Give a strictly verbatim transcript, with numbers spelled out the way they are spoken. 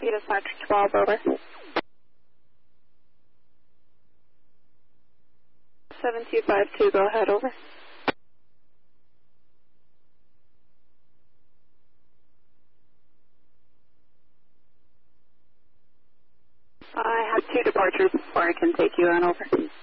Dispatch twelve, over. seven two five two, go ahead, over. I have two departures before I can take you on, over.